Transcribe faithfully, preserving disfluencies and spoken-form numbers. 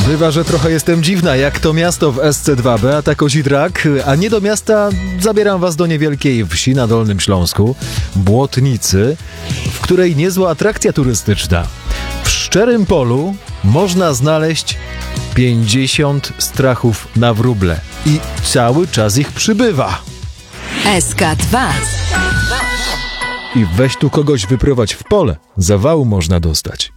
Bywa, że trochę jestem dziwna, jak to miasto w S C dwa B, a tak Kozidrak, a nie do miasta zabieram was do niewielkiej wsi na Dolnym Śląsku, Błotnicy, w której niezła atrakcja turystyczna. W szczerym polu można znaleźć pięćdziesiąt strachów na wróble i cały czas ich przybywa. S K dwa. I weź tu kogoś wyprowadź w pole, zawału można dostać.